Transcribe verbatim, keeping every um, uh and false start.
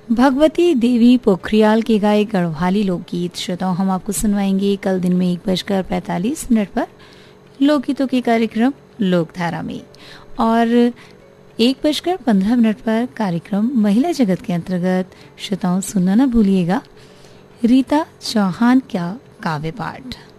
भगवती देवी पोखरियाल के गाए गढ़वाली लोकगीत श्रोताओं हम आपको सुनवाएंगे कल दिन में एक बजकर पैंतालीस मिनट पर लोकगीतों के कार्यक्रम लोकधारा में, और एक बजकर पंद्रह मिनट पर कार्यक्रम महिला जगत के अंतर्गत श्रोताओं सुनना न भूलिएगा रीता चौहान का काव्य पाठ।